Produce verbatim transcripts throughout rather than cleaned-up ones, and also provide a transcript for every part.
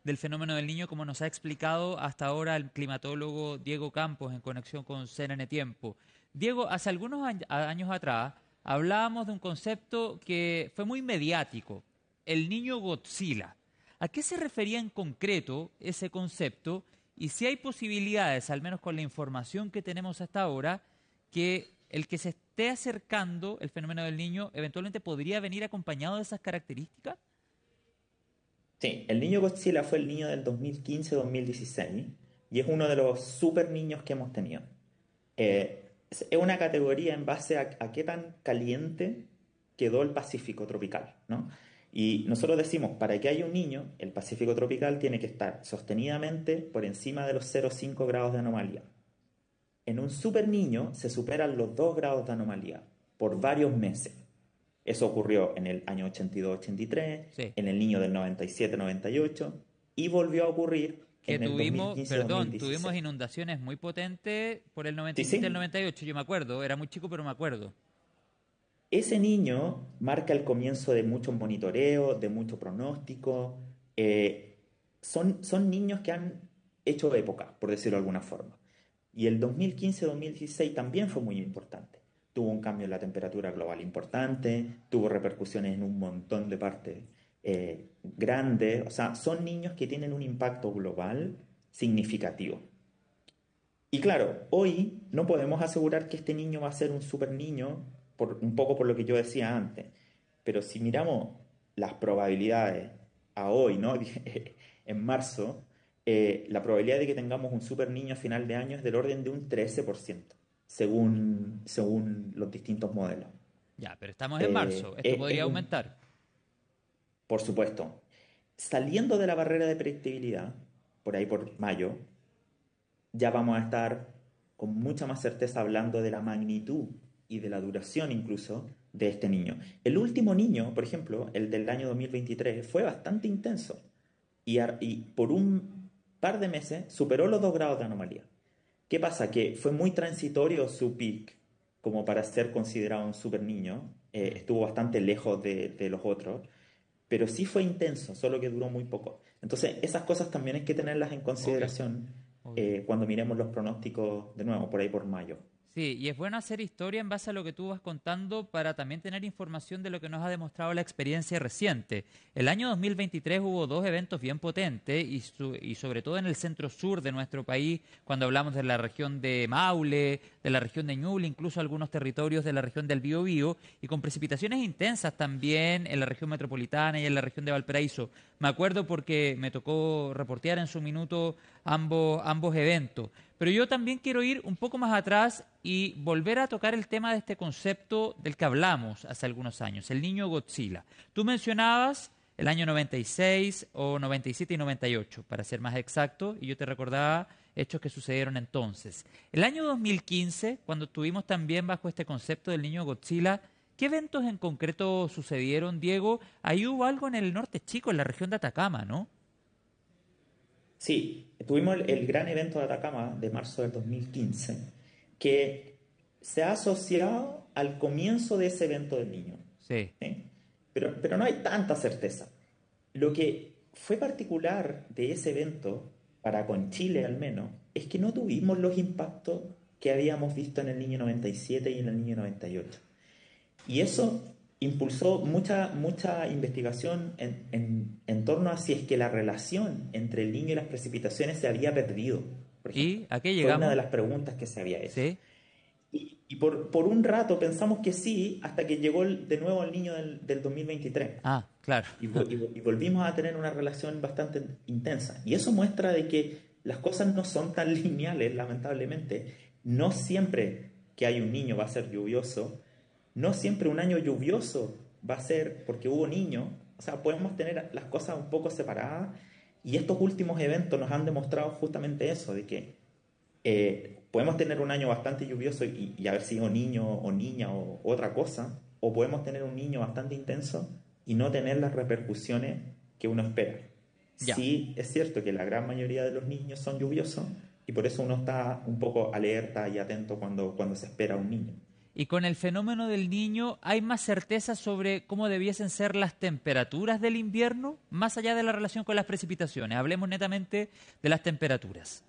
del fenómeno del Niño, como nos ha explicado hasta ahora el climatólogo Diego Campos en conexión con C N N Tiempo. Diego, hace algunos añ- años atrás hablábamos de un concepto que fue muy mediático, el niño Godzilla. ¿A qué se refería en concreto ese concepto? Y si hay posibilidades, al menos con la información que tenemos hasta ahora, que el que se esté acercando el fenómeno del niño eventualmente podría venir acompañado de esas características. Sí, el niño Godzilla fue el niño del dos mil quince-dos mil dieciséis y es uno de los super niños que hemos tenido. Eh, es es una categoría en base a, a qué tan caliente quedó el Pacífico tropical, ¿no? Y nosotros decimos, para que haya un niño, el Pacífico tropical tiene que estar sostenidamente por encima de los cero coma cinco grados de anomalía. En un super niño se superan los dos grados de anomalía por varios meses. Eso ocurrió en el año ochenta y dos ochenta y tres, Sí. en el niño del noventa y siete noventa y ocho y volvió a ocurrir Que en el tuvimos, perdón, tuvimos dos mil quince-dos mil dieciséis. inundaciones muy potentes por el noventa Sí, y siete y el sí. noventa y ocho, yo me acuerdo, era muy chico pero me acuerdo. Ese niño marca el comienzo de mucho monitoreo, de mucho pronóstico. eh, son, son niños que han hecho época, por decirlo de alguna forma. Y el dos mil quince-dos mil dieciséis también fue muy importante. Tuvo un cambio en la temperatura global importante, tuvo repercusiones en un montón de partes eh, grandes. O sea, son niños que tienen un impacto global significativo. Y claro, hoy no podemos asegurar que este niño va a ser un super niño, por, un poco por lo que yo decía antes. Pero si miramos las probabilidades a hoy, ¿no? En marzo, eh, la probabilidad de que tengamos un super niño a final de año es del orden de un trece por ciento, según, según los distintos modelos. Ya, pero estamos en marzo, Eh, esto es, podría es un, aumentar. por supuesto, saliendo de la barrera de predictibilidad, por ahí por mayo, ya vamos a estar con mucha más certeza hablando de la magnitud y de la duración incluso de este niño. El último niño, por ejemplo, el del año dos mil veintitrés, fue bastante intenso y, ar- y por un par de meses superó los dos grados de anomalía. ¿Qué pasa? Que fue muy transitorio su peak como para ser considerado un super niño. Eh, Mm. estuvo bastante lejos de, de los otros, pero sí fue intenso, solo que duró muy poco. Entonces, esas cosas también hay que tenerlas en Obvio, consideración obvio. eh, cuando miremos los pronósticos de nuevo, por ahí por mayo. Sí, y es bueno hacer historia en base a lo que tú vas contando para también tener información de lo que nos ha demostrado la experiencia reciente. El año dos mil veintitrés hubo dos eventos bien potentes y, su- y sobre todo en el centro sur de nuestro país, cuando hablamos de la región de Maule, de la región de Ñuble, incluso algunos territorios de la región del Biobío, y con precipitaciones intensas también en la región metropolitana y en la región de Valparaíso. Me acuerdo porque me tocó reportear en su minuto ambos, ambos eventos. Pero yo también quiero ir un poco más atrás y volver a tocar el tema de este concepto del que hablamos hace algunos años, el niño Godzilla. Tú mencionabas el año noventa y seis o noventa y siete y noventa y ocho, para ser más exacto, y yo te recordaba hechos que sucedieron entonces. El año dos mil quince, cuando estuvimos también bajo este concepto del niño Godzilla, ¿qué eventos en concreto sucedieron, Diego? Ahí hubo algo en el norte chico, en la región de Atacama, ¿no? Sí, tuvimos el, el gran evento de Atacama de marzo del dos mil quince, que se ha asociado al comienzo de ese evento del niño. Sí. ¿Sí? Pero, pero no hay tanta certeza. Lo que fue particular de ese evento, para con Chile al menos, es que no tuvimos los impactos que habíamos visto en el niño noventa y siete y en el niño noventa y ocho. Y eso impulsó mucha, mucha investigación en, en, en torno a si es que la relación entre el niño y las precipitaciones se había perdido, por ejemplo. ¿Y a qué Fue una de llegamos? las preguntas que se había hecho. Sí. Y, y por, por un rato pensamos que sí, hasta que llegó el- de nuevo el niño del, del dos mil veintitrés. Ah, claro. Y, vo- y vo- y volvimos a tener una relación bastante intensa. Y eso muestra de que las cosas no son tan lineales, lamentablemente. No siempre que hay un niño va a ser lluvioso. No siempre un año lluvioso va a ser porque hubo niños. O sea, podemos tener las cosas un poco separadas. Y estos últimos eventos nos han demostrado justamente eso, de que eh, podemos tener un año bastante lluvioso y, y haber sido niño o niña o otra cosa, o podemos tener un niño bastante intenso y no tener las repercusiones que uno espera. Ya. Sí, es cierto que la gran mayoría de los niños son lluviosos y por eso uno está un poco alerta y atento cuando, cuando se espera un niño. Y con el fenómeno del Niño, ¿hay más certeza sobre cómo debiesen ser las temperaturas del invierno, más allá de la relación con las precipitaciones? Hablemos netamente de las temperaturas.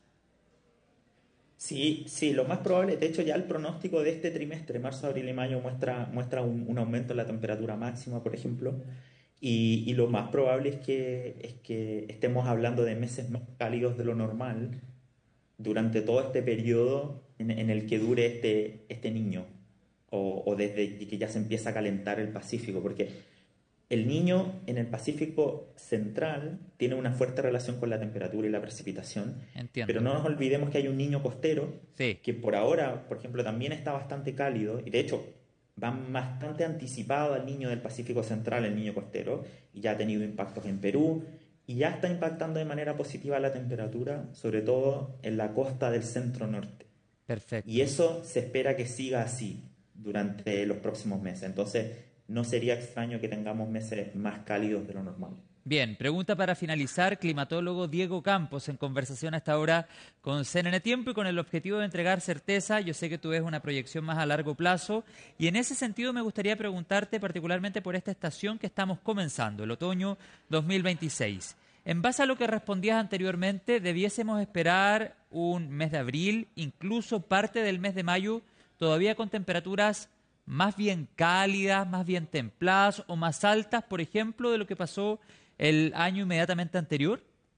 Sí, sí, lo más probable, de hecho ya el pronóstico de este trimestre, marzo, abril y mayo, muestra, muestra un, un aumento en la temperatura máxima, por ejemplo, y, y lo más probable es que, es que estemos hablando de meses más cálidos de lo normal durante todo este periodo en, en el que dure este, este niño, o, o desde que ya se empieza a calentar el Pacífico, porque el niño en el Pacífico central tiene una fuerte relación con la temperatura y la precipitación, pero Entiendo. no nos olvidemos que hay un niño costero Sí, que por ahora, por ejemplo, también está bastante cálido, y de hecho va bastante anticipado al niño del Pacífico central, el niño costero, y ya ha tenido impactos en Perú, y ya está impactando de manera positiva la temperatura, sobre todo en la costa del centro norte. Y perfecto. eso se espera que siga así durante los próximos meses. Entonces, no sería extraño que tengamos meses más cálidos de lo normal. Bien, pregunta para finalizar, climatólogo Diego Campos, en conversación hasta ahora con C N N Tiempo y con el objetivo de entregar certeza. Yo sé que tú ves una proyección más a largo plazo y en ese sentido me gustaría preguntarte particularmente por esta estación que estamos comenzando, el otoño dos mil veintiséis. En base a lo que respondías anteriormente, debiésemos esperar un mes de abril, incluso parte del mes de mayo, todavía con temperaturas más bien cálidas, más bien templadas o más altas, por ejemplo, de lo que pasó el año inmediatamente anterior.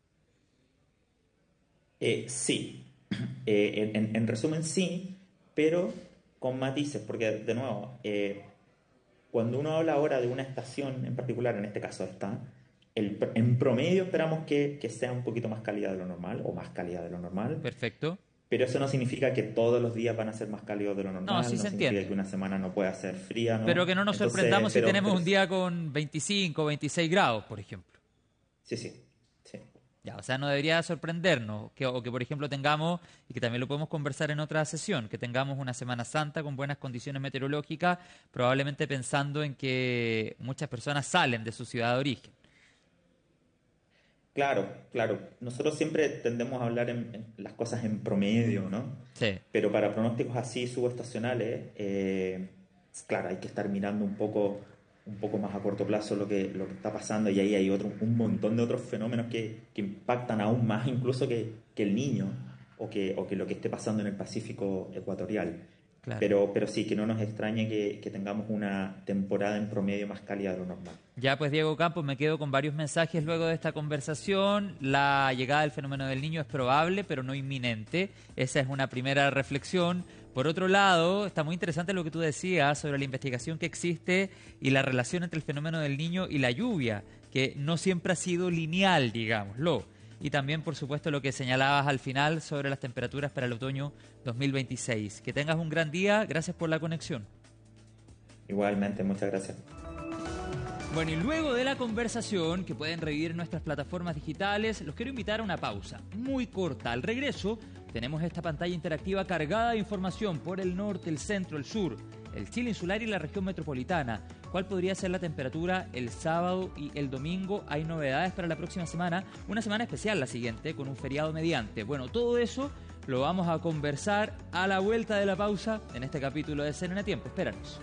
Eh, sí, Eh, en, en- en resumen sí, pero con matices, porque de nuevo, eh, cuando uno habla ahora de una estación en particular, en este caso esta, el, pr- en promedio esperamos que, que sea un poquito más cálida de lo normal o más cálida de lo normal, Perfecto. pero eso no significa que todos los días van a ser más cálidos de lo No, sí normal, no se significa entiende. que una semana no pueda ser fría, Pero ¿no? que no nos Entonces, sorprendamos si pero, tenemos pero un día con veinticinco, veintiséis grados, por ejemplo. sí, sí, sí. Ya, o sea, no debería sorprendernos que, o que, por ejemplo, tengamos, y que también lo podemos conversar en otra sesión, que tengamos una Semana Santa con buenas condiciones meteorológicas, probablemente pensando en que muchas personas salen de su ciudad de origen. Claro, claro. Nosotros siempre tendemos a hablar en, en las cosas en promedio, ¿no? Sí, Pero para pronósticos así subestacionales, eh, claro, hay que estar mirando un poco, un poco más a corto plazo lo que, lo que está pasando y ahí hay otro, un montón de otros fenómenos que, que impactan aún más incluso que, que el niño o que, o que lo que esté pasando en el Pacífico ecuatorial. claro. Pero, pero sí, que no nos extrañe que, que tengamos una temporada en promedio más cálida de lo normal. Ya pues Diego Campos, me quedo con varios mensajes luego de esta conversación. La llegada del fenómeno del Niño es probable, pero no inminente. Esa es una primera reflexión. Por otro lado, está muy interesante lo que tú decías sobre la investigación que existe y la relación entre el fenómeno del Niño y la lluvia, que no siempre ha sido lineal, digámoslo. Y también, por supuesto, lo que señalabas al final sobre las temperaturas para el otoño dos mil veintiséis. Que tengas un gran día. Gracias por la conexión. Igualmente, muchas gracias. Bueno, y luego de la conversación que pueden revivir en nuestras plataformas digitales, los quiero invitar a una pausa muy corta. Al regreso, tenemos esta pantalla interactiva cargada de información por el norte, el centro, el sur, el Chile insular y la región metropolitana. ¿Cuál podría ser la temperatura el sábado y el domingo? Hay novedades para la próxima semana, una semana especial la siguiente, con un feriado mediante. Bueno, todo eso lo vamos a conversar a la vuelta de la pausa en este capítulo de C N N Tiempo. Espéranos.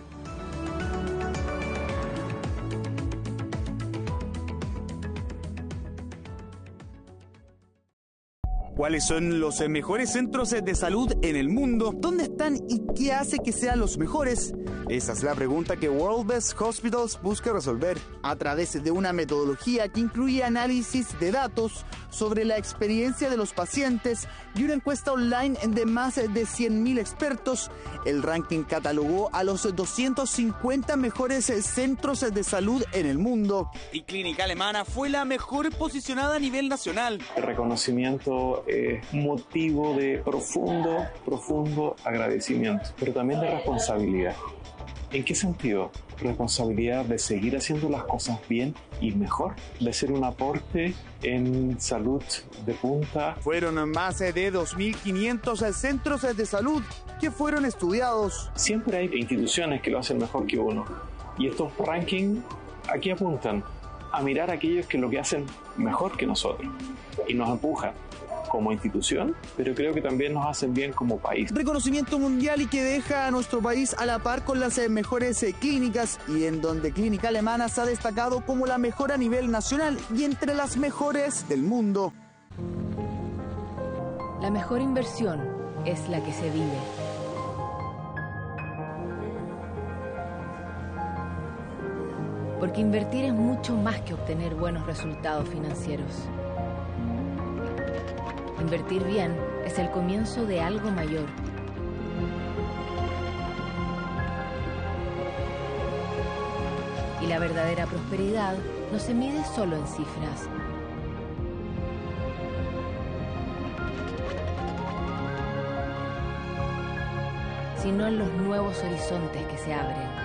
¿Cuáles son los eh, mejores centros eh, de salud en el mundo? ¿Dónde están y qué hace que sean los mejores? Esa es la pregunta que World Best Hospitals busca resolver a través de una metodología que incluye análisis de datos sobre la experiencia de los pacientes y una encuesta online de más de cien mil expertos. El ranking catalogó a los doscientos cincuenta mejores centros de salud en el mundo. Y Clínica Alemana fue la mejor posicionada a nivel nacional. El reconocimiento es motivo de profundo, profundo agradecimiento, pero también de responsabilidad. ¿En qué sentido? Responsabilidad de seguir haciendo las cosas bien y mejor, de ser un aporte en salud de punta. Fueron más de dos mil quinientos centros de salud que fueron estudiados. Siempre hay instituciones que lo hacen mejor que uno. Y estos rankings aquí apuntan a mirar a aquellos que lo que hacen mejor que nosotros. Y nos empujan como institución, pero creo que también nos hacen bien como país. Reconocimiento mundial y que deja a nuestro país a la par con las eh, mejores eh, clínicas, y en donde Clínica Alemana se ha destacado como la mejor a nivel nacional y entre las mejores del mundo. La mejor inversión es la que se vive. Porque invertir es mucho más que obtener buenos resultados financieros. Invertir bien es el comienzo de algo mayor. Y la verdadera prosperidad no se mide solo en cifras. Sino en los nuevos horizontes que se abren.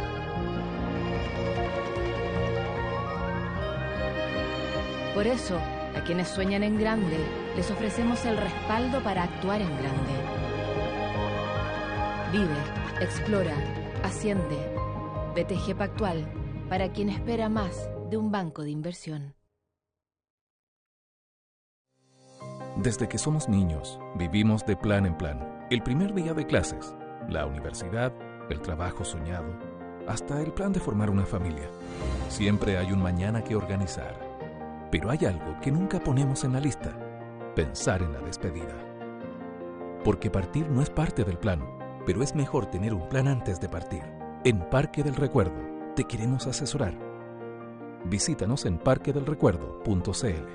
Por eso, a quienes sueñan en grande, les ofrecemos el respaldo para actuar en grande. Vive, explora, asciende. B T G Pactual, para quien espera más de un banco de inversión. Desde que somos niños, vivimos de plan en plan. El primer día de clases, la universidad, el trabajo soñado, hasta el plan de formar una familia. Siempre hay un mañana que organizar. Pero hay algo que nunca ponemos en la lista: pensar en la despedida. Porque partir no es parte del plan, pero es mejor tener un plan antes de partir. En Parque del Recuerdo te queremos asesorar. Visítanos en parque del recuerdo punto c l.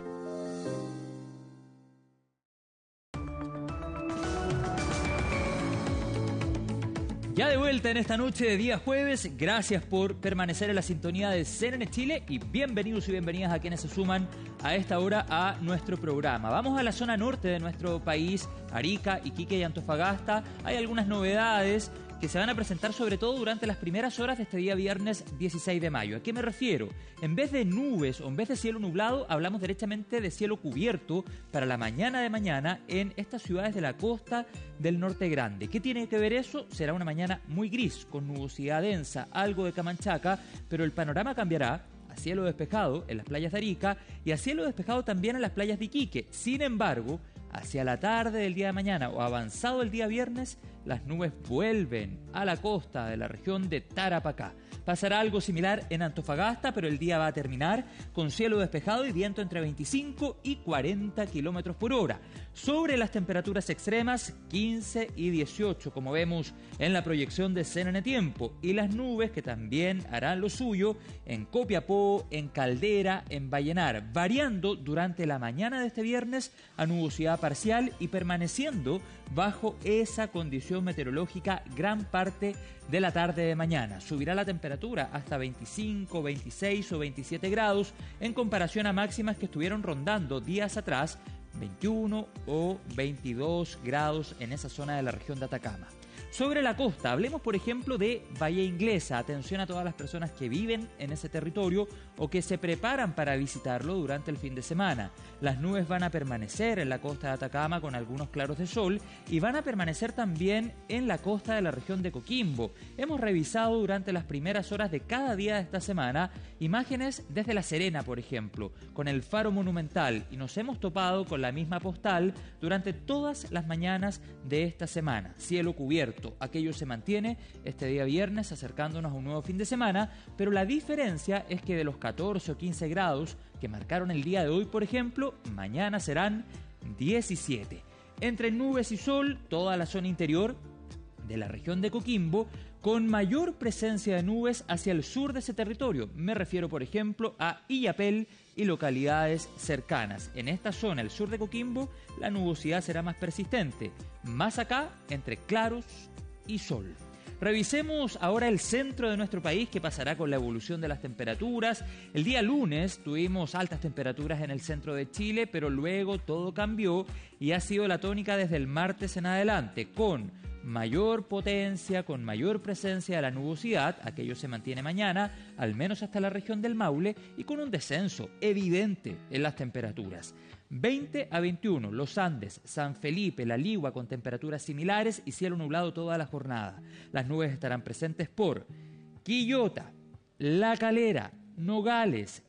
Ya de vuelta en esta noche de día jueves, gracias por permanecer en la sintonía de C N N Chile y bienvenidos y bienvenidas a quienes se suman a esta hora a nuestro programa. Vamos a la zona norte de nuestro país, Arica, Iquique y Antofagasta. Hay algunas novedades que se van a presentar sobre todo durante las primeras horas de este día viernes dieciséis de mayo. ¿A qué me refiero? En vez de nubes o en vez de cielo nublado, hablamos derechamente de cielo cubierto para la mañana de mañana en estas ciudades de la costa del norte grande. ¿Qué tiene que ver eso? Será una mañana muy gris, con nubosidad densa, algo de camanchaca, pero el panorama cambiará a cielo despejado en las playas de Arica y a cielo despejado también en las playas de Iquique. Sin embargo, hacia la tarde del día de mañana o avanzado el día viernes, las nubes vuelven a la costa de la región de Tarapacá. Pasará algo similar en Antofagasta, pero el día va a terminar con cielo despejado y viento entre veinticinco y cuarenta kilómetros por hora. Sobre las temperaturas extremas, quince y dieciocho, como vemos en la proyección de C N N Tiempo. Y las nubes que también harán lo suyo en Copiapó, en Caldera, en Vallenar, variando durante la mañana de este viernes a nubosidad parcial y permaneciendo bajo esa condición meteorológica gran parte de la tarde de mañana. Subirá la temperatura hasta veinticinco, veintiséis o veintisiete grados en comparación a máximas que estuvieron rondando días atrás, veintiuno o veintidós grados en esa zona de la región de Atacama. Sobre la costa, hablemos por ejemplo de Bahía Inglesa. Atención a todas las personas que viven en ese territorio o que se preparan para visitarlo durante el fin de semana. Las nubes van a permanecer en la costa de Atacama con algunos claros de sol y van a permanecer también en la costa de la región de Coquimbo. Hemos revisado durante las primeras horas de cada día de esta semana imágenes desde La Serena, por ejemplo, con el Faro Monumental, y nos hemos topado con la misma postal durante todas las mañanas de esta semana. Cielo cubierto. Aquello se mantiene este día viernes acercándonos a un nuevo fin de semana, pero la diferencia es que de los catorce o quince grados que marcaron el día de hoy, por ejemplo, mañana serán diecisiete. Entre nubes y sol, toda la zona interior de la región de Coquimbo, con mayor presencia de nubes hacia el sur de ese territorio. Me refiero, por ejemplo, a Illapel y localidades cercanas. En esta zona, el sur de Coquimbo, la nubosidad será más persistente. Más acá, entre claros y sol. Revisemos ahora el centro de nuestro país, que pasará con la evolución de las temperaturas. El día lunes tuvimos altas temperaturas en el centro de Chile, pero luego todo cambió y ha sido la tónica desde el martes en adelante, con mayor potencia, con mayor presencia de la nubosidad. Aquello se mantiene mañana, al menos hasta la región del Maule, y con un descenso evidente en las temperaturas. veinte a veintiuno, Los Andes, San Felipe, La Ligua con temperaturas similares y cielo nublado toda la jornada. Las nubes estarán presentes por Quillota, La Calera, Nogales,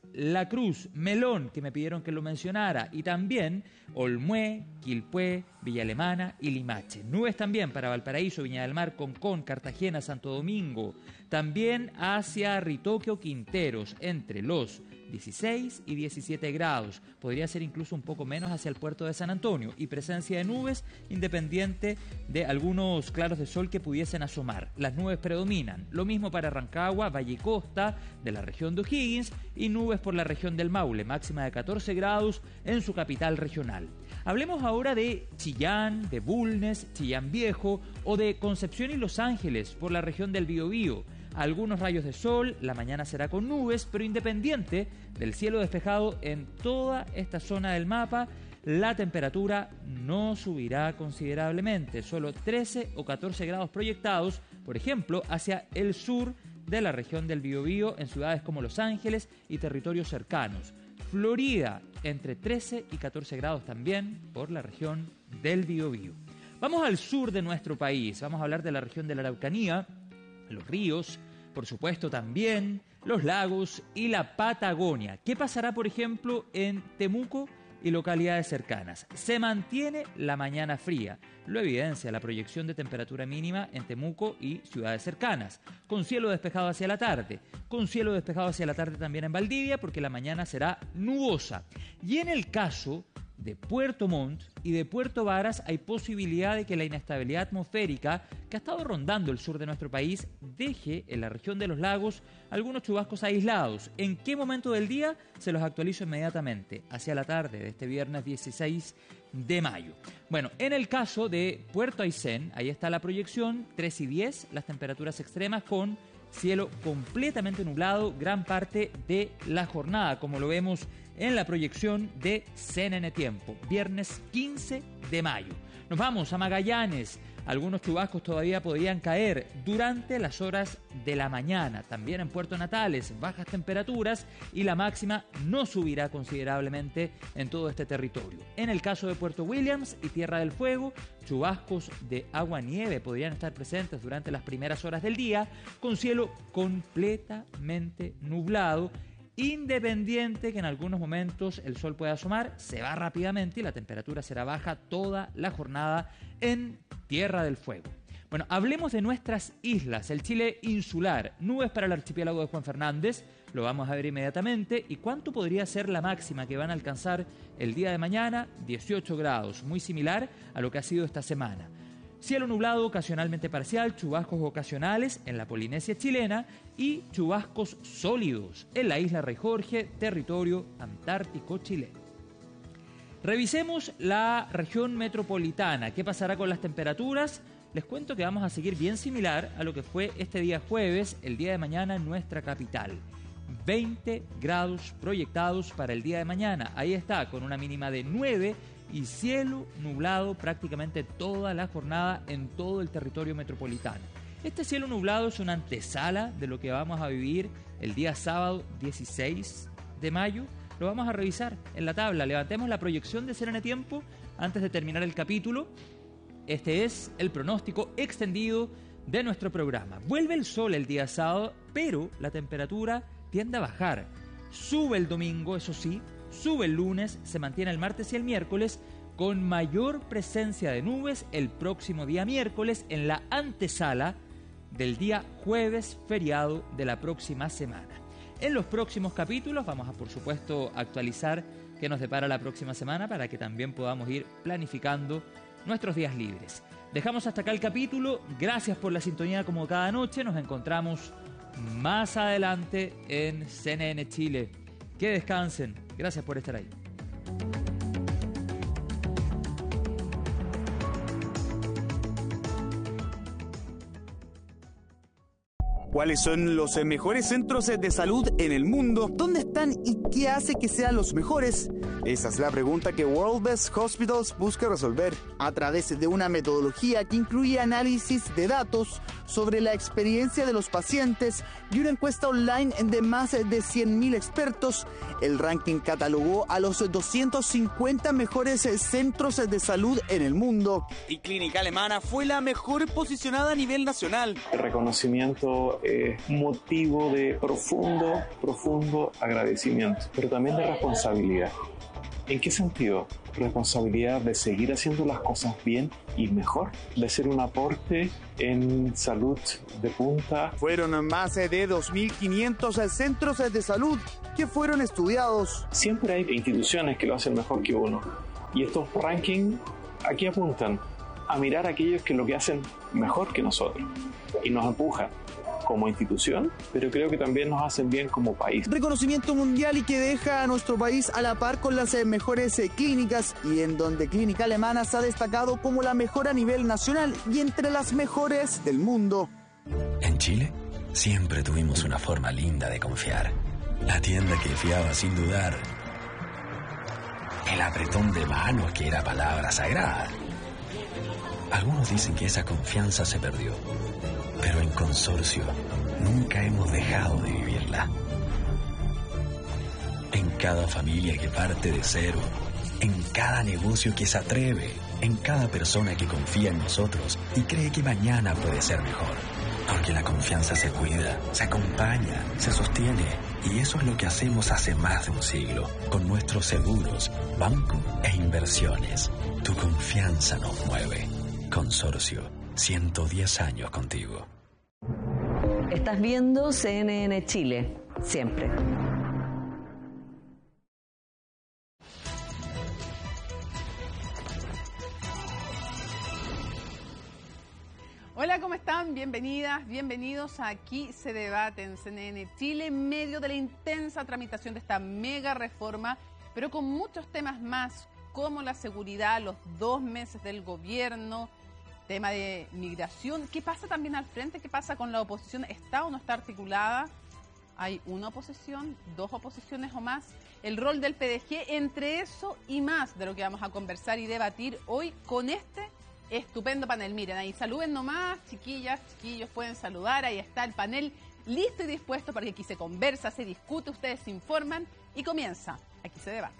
La Cruz, Melón, que me pidieron que lo mencionara, y también Olmué, Quilpué, Villa Alemana y Limache. Nubes también para Valparaíso, Viña del Mar, Concón, Cartagena, Santo Domingo. También hacia Ritoquio, Quinteros, entre los dieciséis y diecisiete grados. Podría ser incluso un poco menos hacia el puerto de San Antonio. Y presencia de nubes independiente de algunos claros de sol que pudiesen asomar. Las nubes predominan. Lo mismo para Rancagua, Valle y Costa, de la región de O'Higgins, y nubes por la región del Maule, máxima de catorce grados en su capital regional. Hablemos ahora de Chillán, de Bulnes, Chillán Viejo o de Concepción y Los Ángeles por la región del Biobío. Algunos rayos de sol, la mañana será con nubes, pero independiente del cielo despejado en toda esta zona del mapa, la temperatura no subirá considerablemente, solo trece o catorce grados proyectados, por ejemplo, hacia el sur de la región del Biobío en ciudades como Los Ángeles y territorios cercanos. Florida, entre trece y catorce grados también por la región del Biobío. Vamos al sur de nuestro país, vamos a hablar de la región de la Araucanía, los ríos, por supuesto también los lagos y la Patagonia. ¿Qué pasará, por ejemplo, en Temuco y localidades cercanas? Se mantiene la mañana fría, lo evidencia la proyección de temperatura mínima en Temuco y ciudades cercanas, con cielo despejado hacia la tarde, con cielo despejado hacia la tarde también en Valdivia, porque la mañana será nubosa. Y en el caso de Puerto Montt y de Puerto Varas hay posibilidad de que la inestabilidad atmosférica que ha estado rondando el sur de nuestro país deje en la región de los lagos algunos chubascos aislados. ¿En qué momento del día? Se los actualizo inmediatamente, hacia la tarde de este viernes dieciséis de mayo. Bueno, en el caso de Puerto Aysén, ahí está la proyección, tres y diez, las temperaturas extremas con cielo completamente nublado gran parte de la jornada, como lo vemos en la proyección de C N N Tiempo, viernes quince de mayo. Nos vamos a Magallanes. Algunos chubascos todavía podrían caer durante las horas de la mañana. También en Puerto Natales, bajas temperaturas y la máxima no subirá considerablemente en todo este territorio. En el caso de Puerto Williams y Tierra del Fuego, chubascos de agua-nieve podrían estar presentes durante las primeras horas del día, con cielo completamente nublado, independiente que en algunos momentos el sol pueda asomar, se va rápidamente y la temperatura será baja toda la jornada en Tierra del Fuego. Bueno, hablemos de nuestras islas, el Chile insular, nubes para el archipiélago de Juan Fernández, lo vamos a ver inmediatamente, y cuánto podría ser la máxima que van a alcanzar el día de mañana, dieciocho grados, muy similar a lo que ha sido esta semana. Cielo nublado ocasionalmente parcial, chubascos ocasionales en la Polinesia chilena y chubascos sólidos en la isla Rey Jorge, territorio antártico chileno. Revisemos la región metropolitana. ¿Qué pasará con las temperaturas? Les cuento que vamos a seguir bien similar a lo que fue este día jueves, el día de mañana en nuestra capital. veinte grados proyectados para el día de mañana. Ahí está, con una mínima de nueve y cielo nublado prácticamente toda la jornada en todo el territorio metropolitano. Este cielo nublado es una antesala de lo que vamos a vivir el día sábado dieciséis de mayo. Lo vamos a revisar en la tabla. Levantemos la proyección de C N N Tiempo antes de terminar el capítulo. Este es el pronóstico extendido de nuestro programa. Vuelve el sol el día sábado, pero la temperatura tiende a bajar. Sube el domingo, eso sí, sube el lunes, se mantiene el martes y el miércoles, con mayor presencia de nubes el próximo día miércoles en la antesala del día jueves feriado de la próxima semana. En los próximos capítulos vamos a, por supuesto, actualizar qué nos depara la próxima semana para que también podamos ir planificando nuestros días libres. Dejamos hasta acá el capítulo. Gracias por la sintonía como cada noche. Nos encontramos más adelante en C N N Chile. Que descansen. Gracias por estar ahí. ¿Cuáles son los mejores centros de salud en el mundo? ¿Dónde están y qué hace que sean los mejores? Esa es la pregunta que World Best Hospitals busca resolver a través de una metodología que incluye análisis de datos sobre la experiencia de los pacientes y una encuesta online de más de cien mil expertos. El ranking catalogó a los doscientos cincuenta mejores centros de salud en el mundo. Y Clínica Alemana fue la mejor posicionada a nivel nacional. El reconocimiento es motivo de profundo, profundo agradecimiento, pero también de responsabilidad. ¿En qué sentido? Responsabilidad de seguir haciendo las cosas bien y mejor, de ser un aporte en salud de punta. Fueron más de dos mil quinientos centros de salud que fueron estudiados. Siempre hay instituciones que lo hacen mejor que uno. Y estos rankings aquí apuntan a mirar a aquellos que lo que hacen mejor que nosotros. Y nos empujan como institución, pero creo que también nos hacen bien como país. Reconocimiento mundial y que deja a nuestro país a la par con las mejores clínicas, y en donde Clínica Alemana se ha destacado como la mejor a nivel nacional y entre las mejores del mundo. En Chile, siempre tuvimos una forma linda de confiar. La tienda que fiaba sin dudar. El apretón de manos que era palabra sagrada. Algunos dicen que esa confianza se perdió, pero en Consorcio nunca hemos dejado de vivirla. En cada familia que parte de cero, en cada negocio que se atreve, en cada persona que confía en nosotros y cree que mañana puede ser mejor. Porque la confianza se cuida, se acompaña, se sostiene. Y eso es lo que hacemos hace más de un siglo, con nuestros seguros, banco e inversiones. Tu confianza nos mueve. Consorcio, ciento diez años contigo. Estás viendo C N N Chile, siempre. Hola, ¿cómo están? Bienvenidas, bienvenidos a Aquí se debate en C N N Chile, en medio de la intensa tramitación de esta mega reforma, pero con muchos temas más, como la seguridad, los dos meses del gobierno, tema de migración. ¿Qué pasa también al frente? ¿Qué pasa con la oposición? ¿Está o no está articulada? ¿Hay una oposición, dos oposiciones o más? El rol del P D G, entre eso y más de lo que vamos a conversar y debatir hoy con este estupendo panel. Miren, ahí saluden nomás, chiquillas, chiquillos, pueden saludar. Ahí está el panel listo y dispuesto para que aquí se conversa, se discute, ustedes se informan y comienza. Aquí se debate.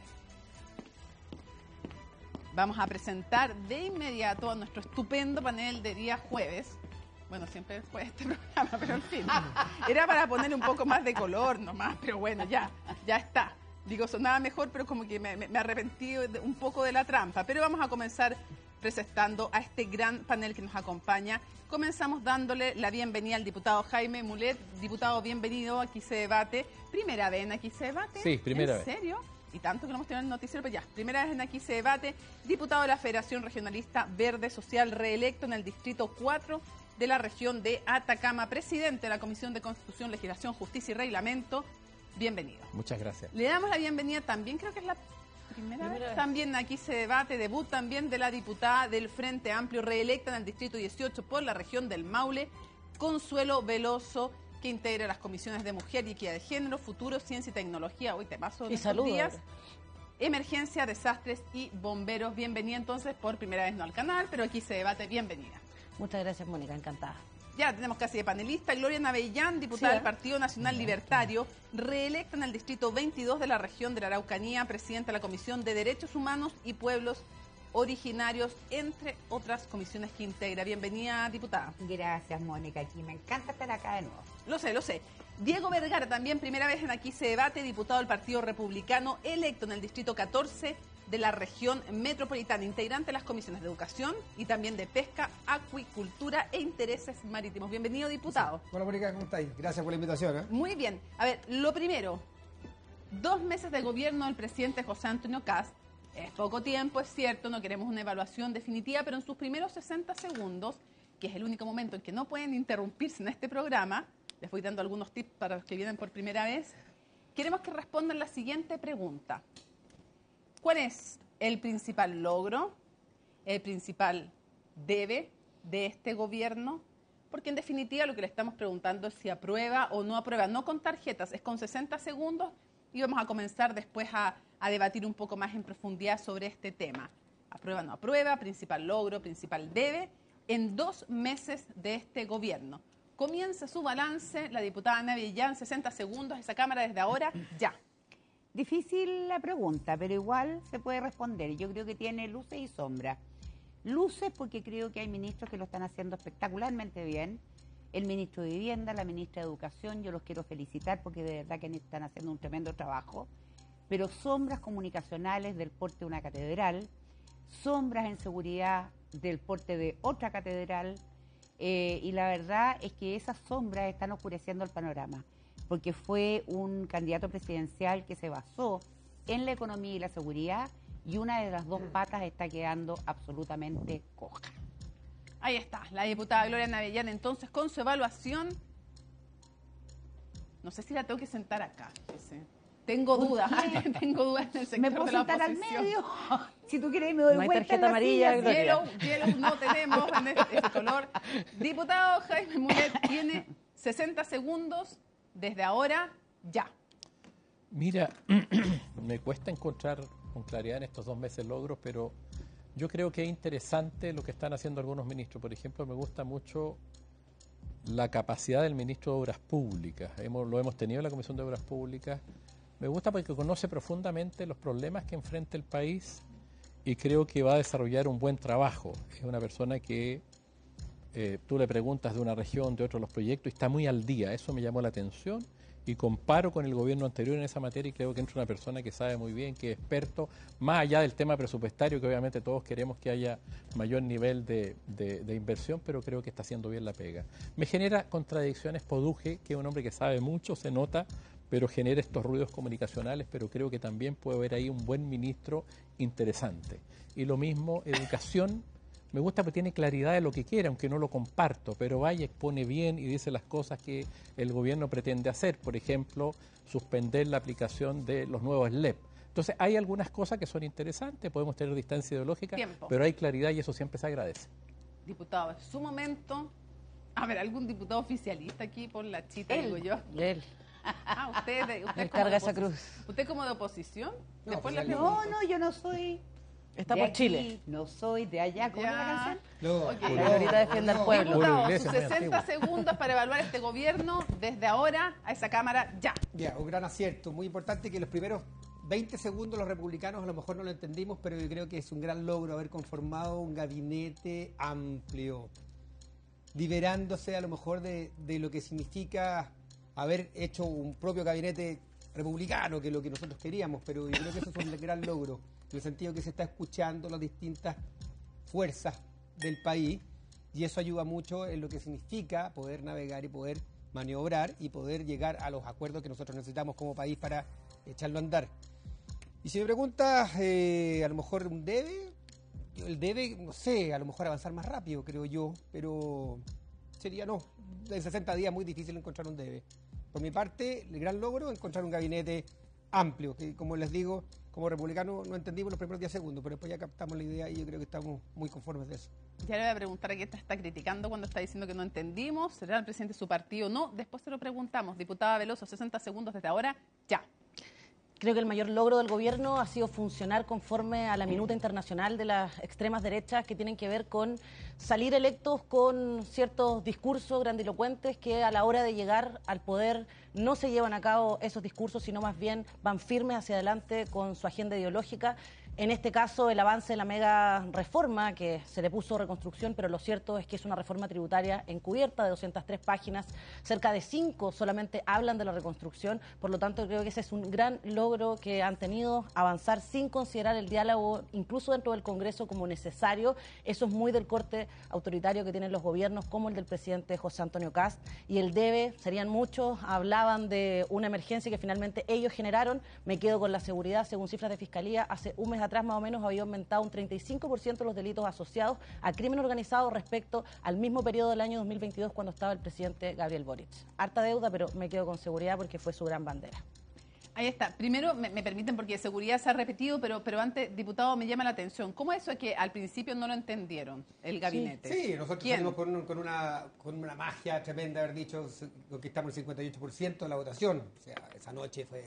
Vamos a presentar de inmediato a nuestro estupendo panel de día jueves. Bueno, siempre fue este programa, pero en fin. Era para ponerle un poco más de color nomás, pero bueno, ya, ya está. Digo, sonaba mejor, pero como que me, me, me arrepentí de, un poco de la trampa. Pero vamos a comenzar presentando a este gran panel que nos acompaña. Comenzamos dándole la bienvenida al diputado Jaime Mulet. Diputado, bienvenido, aquí se debate. ¿Primera vez en Aquí se debate? Sí, primera vez. ¿En serio? Y tanto que no hemos tenido el noticiero, pero ya, primera vez en Aquí se debate. Diputado de la Federación Regionalista Verde Social, reelecto en el Distrito cuatro de la región de Atacama, presidente de la Comisión de Constitución, Legislación, Justicia y Reglamento. Bienvenido. Muchas gracias. Le damos la bienvenida también, creo que es la primera, primera vez. vez. También Aquí se debate, debut también de la diputada del Frente Amplio, reelecta en el Distrito dieciocho por la región del Maule, Consuelo Veloso, que integra las comisiones de Mujer y Equidad de Género, Futuro, Ciencia y Tecnología, hoy te paso de estos días, Emergencia, Desastres y Bomberos. Bienvenida entonces, por primera vez no al canal, pero Aquí se debate, bienvenida. Muchas gracias, Mónica, encantada. Ya tenemos casi de panelista. Gloria Navellán, diputada sí, del Partido Nacional sí, Libertario, reelecta en el Distrito veintidós de la región de la Araucanía, presidenta de la Comisión de Derechos Humanos y Pueblos Originarios, entre otras comisiones que integra. Bienvenida, diputada. Gracias, Mónica, aquí me encanta estar acá de nuevo. Lo sé, lo sé. Diego Vergara, también primera vez en Aquí se debate, diputado del Partido Republicano, electo en el Distrito catorce de la región metropolitana, integrante de las comisiones de Educación y también de Pesca, Acuicultura e Intereses Marítimos. Bienvenido, diputado. Hola, Mónica, ¿cómo estáis? Gracias por la invitación. ¿eh? Muy bien. A ver, lo primero, dos meses de gobierno del presidente José Antonio Kast. Es poco tiempo, es cierto, no queremos una evaluación definitiva, pero en sus primeros sesenta segundos, que es el único momento en que no pueden interrumpirse en este programa, les voy dando algunos tips para los que vienen por primera vez, queremos que respondan la siguiente pregunta. ¿Cuál es el principal logro, el principal debe de este gobierno? Porque en definitiva lo que le estamos preguntando es si aprueba o no aprueba, no con tarjetas, es con sesenta segundos y vamos a comenzar después a, a debatir un poco más en profundidad sobre este tema. Aprueba, no aprueba, principal logro, principal debe, en dos meses de este gobierno. Comienza su balance la diputada Ana Avellán, sesenta segundos, esa cámara desde ahora, ya. Difícil la pregunta, pero igual se puede responder. Yo creo que tiene luces y sombras. Luces porque creo que hay ministros que lo están haciendo espectacularmente bien. El ministro de Vivienda, la ministra de Educación, yo los quiero felicitar porque de verdad que están haciendo un tremendo trabajo. Pero sombras comunicacionales del porte de una catedral, sombras en seguridad del porte de otra catedral, eh, y la verdad es que esas sombras están oscureciendo el panorama, porque fue un candidato presidencial que se basó en la economía y la seguridad, y una de las dos patas está quedando absolutamente coja. Ahí está, la diputada Gloria Navellán, entonces, con su evaluación. No sé si la tengo que sentar acá. Ese. Tengo dudas, tengo dudas en el sector ¿Me puedo de la sentar oposición. al medio? Si tú quieres me doy No hay vuelta tarjeta en la amarilla, silla. Gloria. Yellow, yellow no tenemos en este, este color. Diputado Jaime Mulet tiene sesenta segundos desde ahora, ya. Mira, me cuesta encontrar con claridad en estos dos meses logros, pero yo creo que es interesante lo que están haciendo algunos ministros. Por ejemplo, me gusta mucho la capacidad del ministro de Obras Públicas. Hemos, lo hemos tenido en la Comisión de Obras Públicas. Me gusta porque conoce profundamente los problemas que enfrenta el país y creo que va a desarrollar un buen trabajo. Es una persona que eh, tú le preguntas de una región, de otro, los proyectos, y está muy al día. Eso me llamó la atención y comparo con el gobierno anterior en esa materia y creo que entra una persona que sabe muy bien, que es experto, más allá del tema presupuestario, que obviamente todos queremos que haya mayor nivel de, de, de inversión, pero creo que está haciendo bien la pega. Me genera contradicciones Poduje, que es un hombre que sabe mucho, se nota, pero genera estos ruidos comunicacionales, pero creo que también puede haber ahí un buen ministro interesante. Y lo mismo, educación, me gusta porque tiene claridad de lo que quiere, aunque no lo comparto, pero vaya, expone bien y dice las cosas que el gobierno pretende hacer. Por ejemplo, suspender la aplicación de los nuevos L E P. Entonces, hay algunas cosas que son interesantes, podemos tener distancia ideológica, Tiempo. pero hay claridad y eso siempre se agradece. Diputado, es su momento. A ver, ¿algún diputado oficialista aquí por la chita, Él. digo yo? Él. Ah, usted, de- usted Él como carga de esa oposi- cruz. ¿Usted como de oposición? No, Después le oficialista. pregunto. No, no, yo no soy Está de por aquí, Chile. no soy de allá. ¿Cómo Ya. es la canción? No, Ok. La Glorita defiende al pueblo. Julio Diputado, Iglesias, sus muy sesenta antiguo. segundos para evaluar este gobierno desde ahora a esa cámara, ya. Ya, un gran acierto. Muy importante que los primeros veinte segundos los republicanos a lo mejor no lo entendimos, pero yo creo que es un gran logro haber conformado un gabinete amplio, liberándose a lo mejor de, de lo que significa haber hecho un propio gabinete republicano, que es lo que nosotros queríamos, pero yo creo que eso es un gran logro, en el sentido que se está escuchando las distintas fuerzas del país y eso ayuda mucho en lo que significa poder navegar y poder maniobrar y poder llegar a los acuerdos que nosotros necesitamos como país para echarlo a andar. Y si me preguntas, eh, a lo mejor un debe, el debe, no sé, a lo mejor avanzar más rápido, creo yo, pero sería no, en sesenta días muy difícil encontrar un debe. Por mi parte, el gran logro es encontrar un gabinete amplio, que como les digo, como republicanos no entendimos los primeros diez segundos, pero después ya captamos la idea y yo creo que estamos muy conformes de eso. Ya le voy a preguntar a quién te está criticando cuando está diciendo que no entendimos. ¿Será el presidente de su partido o no? Después se lo preguntamos. Diputada Veloso, sesenta segundos desde ahora, ya. Creo que el mayor logro del gobierno ha sido funcionar conforme a la minuta internacional de las extremas derechas que tienen que ver con salir electos con ciertos discursos grandilocuentes que a la hora de llegar al poder no se llevan a cabo esos discursos, sino más bien van firmes hacia adelante con su agenda ideológica. En este caso, el avance de la mega reforma, que se le puso reconstrucción, pero lo cierto es que es una reforma tributaria encubierta de doscientas tres páginas, cerca de cinco solamente hablan de la reconstrucción, por lo tanto creo que ese es un gran logro que han tenido, avanzar sin considerar el diálogo, incluso dentro del Congreso, como necesario. Eso es muy del corte autoritario que tienen los gobiernos, como el del presidente José Antonio Kast, y el debe, serían muchos, hablaban de una emergencia que finalmente ellos generaron. Me quedo con la seguridad, según cifras de Fiscalía, hace un mes atrás más o menos había aumentado un treinta y cinco por ciento los delitos asociados a crimen organizado respecto al mismo periodo del año dos mil veintidós cuando estaba el presidente Gabriel Boric. Harta deuda, pero me quedo con seguridad porque fue su gran bandera. Ahí está. Primero, me, me permiten, porque seguridad se ha repetido, pero, pero antes, diputado, me llama la atención. ¿Cómo es eso que al principio no lo entendieron el gabinete? Sí, nosotros ¿Quién? salimos con, con, una, con una magia tremenda, haber dicho, conquistamos el cincuenta y ocho por ciento de la votación. O sea, esa noche fue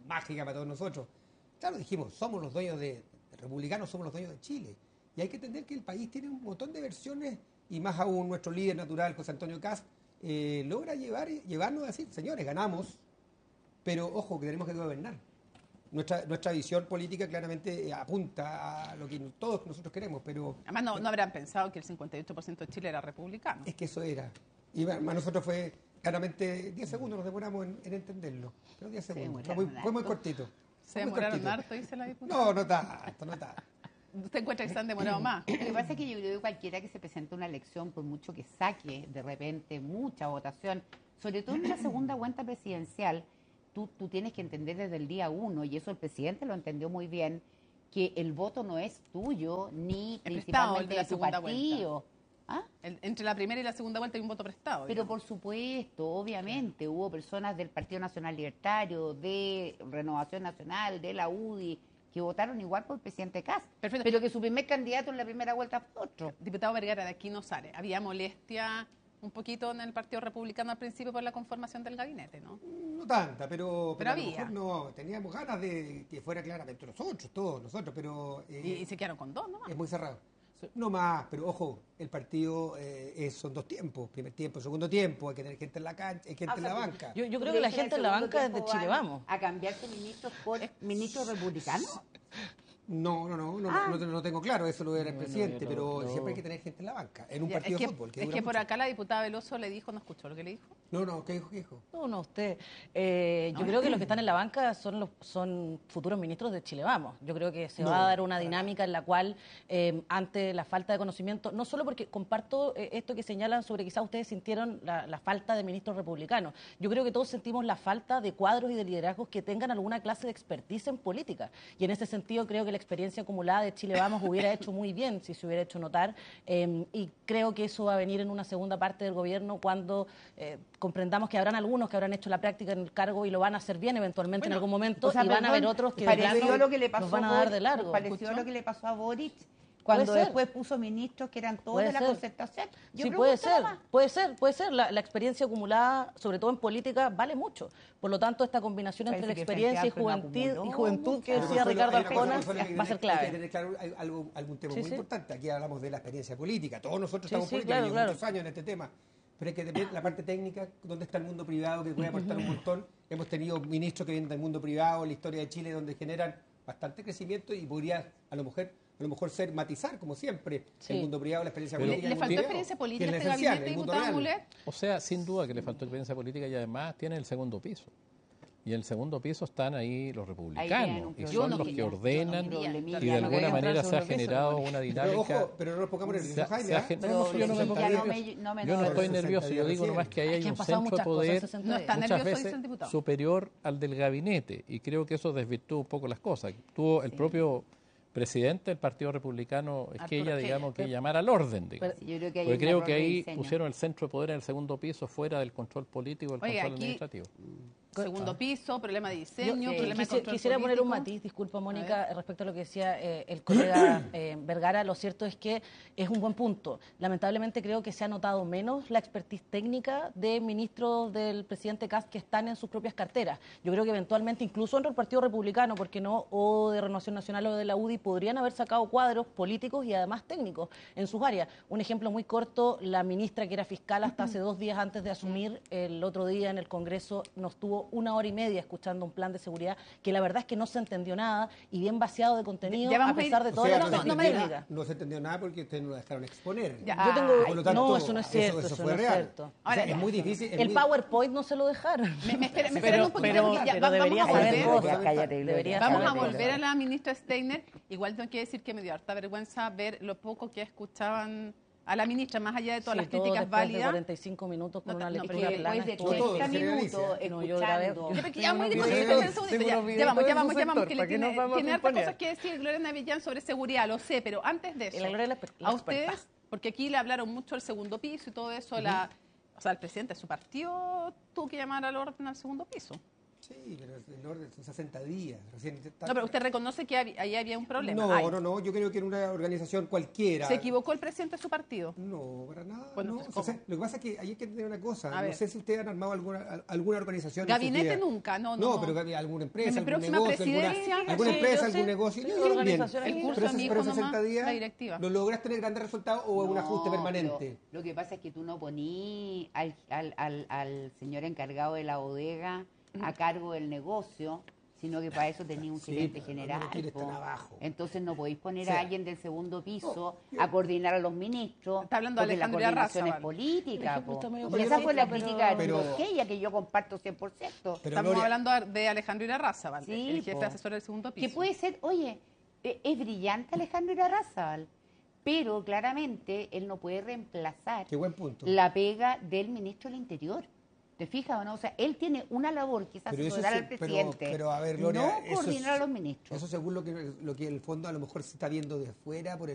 mágica para todos nosotros. Claro, dijimos, somos los dueños de, de republicanos, somos los dueños de Chile. Y hay que entender que el país tiene un montón de versiones, y más aún nuestro líder natural, José Antonio Kast, eh, logra llevar, llevarnos a decir, señores, ganamos, pero ojo, que tenemos que gobernar. Nuestra, nuestra visión política claramente apunta a lo que todos nosotros queremos, pero... Además, no, no habrán pensado que el cincuenta y ocho por ciento de Chile era republicano. Es que eso era. Y para nosotros fue, claramente, diez segundos nos demoramos en, en entenderlo. Pero diez segundos. Fue muy, fue muy cortito. ¿Se demoraron harto, dice la diputada? No, no tanto, no tanto. ¿Usted encuentra que se han demorado más? Lo que pasa es que yo creo que cualquiera que se presente a una elección, por mucho que saque de repente mucha votación, sobre todo en una segunda vuelta presidencial, Tú, tú tienes que entender desde el día uno, y eso el presidente lo entendió muy bien, que el voto no es tuyo, ni el principalmente de, la de tu segunda partido. ¿Ah? El, entre la primera y la segunda vuelta hay un voto prestado. Pero digamos. por supuesto, obviamente, hubo personas del Partido Nacional Libertario, de Renovación Nacional, de la U D I, que votaron igual por el presidente Kast, Perfecto. pero que su primer candidato en la primera vuelta fue otro. Diputado Vergara, de aquí no sale. Había molestia un poquito en el Partido Republicano al principio por la conformación del gabinete, ¿no? No tanta, pero, pero, pero a lo había. mejor no, teníamos ganas de que fuera claramente nosotros, todos nosotros, pero... Eh, y, y se quedaron con dos, ¿no? Es muy cerrado. No más, pero ojo, el partido eh, es, son dos tiempos, primer tiempo, segundo tiempo, hay que tener gente en la cancha, hay gente o sea, en la banca. Yo, yo creo que la gente en la banca es de Chile Vamos. ¿A cambiarse ministros por ministros republicanos? No, no, no, no, ah. no, no, no tengo claro, eso lo era el bueno, presidente, no, pero no. siempre hay que tener gente en la banca, en un ya, partido es que, de fútbol. Que es que por mucho. Acá la diputada Veloso le dijo, ¿no escuchó lo que le dijo? No, no, ¿qué dijo? ¿Qué dijo? No, no, usted. Eh, yo no, creo que los que están en la banca son los son futuros ministros de Chile Vamos. Yo creo que se no, va a dar una dinámica en la cual, eh, ante la falta de conocimiento, no solo porque comparto eh, esto que señalan sobre quizás ustedes sintieron la, la falta de ministros republicanos, yo creo que todos sentimos la falta de cuadros y de liderazgos que tengan alguna clase de expertise en política. Y en ese sentido creo que la experiencia acumulada de Chile Vamos hubiera hecho muy bien si se hubiera hecho notar, eh, y creo que eso va a venir en una segunda parte del gobierno cuando eh, comprendamos que habrán algunos que habrán hecho la práctica en el cargo y lo van a hacer bien eventualmente bueno, en algún momento, o sea, y van perdón, a haber otros que de plano lo que le pasó nos van a dar de largo. Pareció lo que le pasó a Boric cuando después puso ministros que eran todos de la concertación. Yo sí, puede ser, puede ser, puede ser. La, la experiencia acumulada, sobre todo en política, vale mucho. Por lo tanto, esta combinación entre la experiencia y juventud, y juventud que decía Ricardo Arjona va a ser clave. Hay que tener claro algo, algún tema sí, muy sí. importante. Aquí hablamos de la experiencia política. Todos nosotros sí, estamos sí, políticos, claro, claro. muchos años en este tema. Pero hay que tener la parte técnica, dónde está el mundo privado, que puede aportar un montón. Hemos tenido ministros que vienen del mundo privado, la historia de Chile, donde generan bastante crecimiento y podría, a lo mejor, a lo mejor ser matizar, como siempre, sí. el mundo privado, la experiencia Pero, política. ¿Le faltó experiencia política a este gabinete, diputado Mulet? O sea, sin duda que le faltó experiencia política y además tiene el segundo piso. Y en el segundo piso están ahí los republicanos, y son los que ordenan, y de alguna manera se ha generado una dinámica. Pero ojo, pero no nos pongamos nerviosos, Jaime. Yo no me pongo nervioso, yo no estoy nervioso, yo digo nomás que ahí hay un centro de poder muchas veces superior al del gabinete, y creo que eso desvirtúa un poco las cosas. Tuvo el propio presidente del Partido Republicano es que ella, digamos, que llamara al orden, digamos. Yo creo que porque creo que ahí pusieron el centro de poder en el segundo piso fuera del control político, del Oye, control aquí, administrativo. Segundo ah. piso, problema de diseño, Yo, eh, problema quisi, de control Quisiera político. poner un matiz, disculpa Mónica, respecto a lo que decía eh, el colega eh, Vergara. Lo cierto es que es un buen punto. Lamentablemente creo que se ha notado menos la expertise técnica de ministros del presidente Kast que están en sus propias carteras. Yo creo que eventualmente, incluso entre el Partido Republicano, ¿por qué no?, o de Renovación Nacional o de la U D I, podrían haber sacado cuadros políticos y además técnicos en sus áreas. Un ejemplo muy corto, la ministra que era fiscal hasta hace dos días antes de asumir, el otro día en el Congreso nos tuvo una hora y media escuchando un plan de seguridad que la verdad es que no se entendió nada y bien vaciado de contenido a pesar de todas las técnicas. No se entendió nada porque ustedes no la dejaron exponer. Ya. Yo tengo, Por lo tanto, no, eso no es cierto. Eso, eso, eso fue no real. Es cierto. Ahora, o sea, es muy difícil. Es el muy... PowerPoint no se lo dejaron. Me, me espera, me pero, un poquito. Pero, ya, pero va, debería vamos saber a cosas. Cállate, debería vamos saber a volver cosas. a la ministra Steiner. Igual tengo que decir que me dio harta vergüenza ver lo poco que escuchaban a la ministra, más allá de todas sí, las críticas todo válidas. De cuarenta y cinco minutos con no, una lectura no, plana. Después de treinta minutos no, yo grabé. Ya muy difícil, ya, ya vamos, ya vamos, ya vamos, que le tiene, tiene hartas cosas que decir Gloria Navillán sobre seguridad, lo sé, pero antes de eso, la la, la a ustedes, porque aquí le hablaron mucho del segundo piso y todo eso, uh-huh. la, o sea, el presidente de su partido tuvo que llamar al orden al segundo piso. Sí, pero en orden son sesenta días. Recién está... No, pero usted reconoce que hab- ahí había un problema. No, Ay. no, no, yo creo que era una organización cualquiera. ¿Se equivocó el presidente de su partido? No, para nada. Bueno, no. entonces, O sea, lo que pasa es que hay que entender una cosa. A no ver. sé si ustedes han armado alguna, alguna organización. Gabinete en su vida. nunca, no, no. No, pero gabi- alguna empresa, En mi algún próxima negocio, alguna, presidencia, alguna sí, empresa, yo sé. algún negocio. Sí, yo bien. organizaciones. El curso pero, de mi hijo pero nomás, sesenta días, la directiva. ¿lo logras tener grandes resultados o es un No, ajuste permanente? pero lo que pasa es que tú no poní al, al, al, al señor encargado de la bodega a cargo del negocio, sino que para eso tenía un Sí, gerente pero no general. lo quieres po. tan abajo. Entonces no podéis poner O sea, a alguien del segundo piso no, yo- a coordinar a los ministros. Está hablando de porque la Alejandro coordinación es Irarrázaval. política. Ejemplo, po. está medio Y Pero- esa fue la pero- crítica de pero- Arturo Oquella, que yo comparto cien por ciento. Pero, Estamos Gloria, hablando de Alejandro Irarrázaval, Sí, el jefe po. asesor del segundo piso. Que puede ser, oye, e- es brillante Alejandro Irarrázaval, pero claramente él no puede reemplazar qué buen punto. la pega del ministro del Interior. ¿Te fijas o no? O sea, él tiene una labor que es Pero eso asesorar se- al pero- presidente, pero, a ver, Gloria, no eso es- coordinar a los ministros. Eso según lo que, lo que el fondo a lo mejor se está viendo de fuera por el